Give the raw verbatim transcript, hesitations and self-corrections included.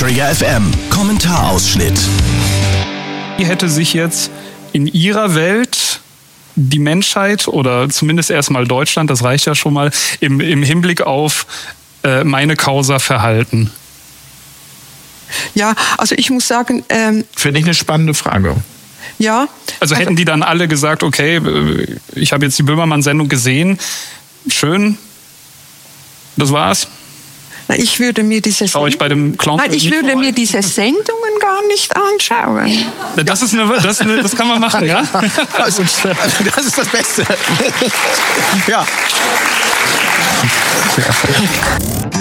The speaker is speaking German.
Trigger F M. Kommentarausschnitt. Wie hätte sich jetzt in Ihrer Welt die Menschheit oder zumindest erstmal Deutschland, das reicht ja schon mal, im, im Hinblick auf äh, meine Causa verhalten? Ja, also ich muss sagen... Ähm, Finde ich eine spannende Frage. Ja. Also hätten die dann alle gesagt, okay, ich habe jetzt die Böhmermann-Sendung gesehen, schön, das war's? Ich würde mir diese Schau ich bei dem Clown Nein, ich würde mir diese Sendungen gar nicht anschauen. Das ist eine, das, ist eine, das kann man machen, ja? Also, das ist das Beste. Ja.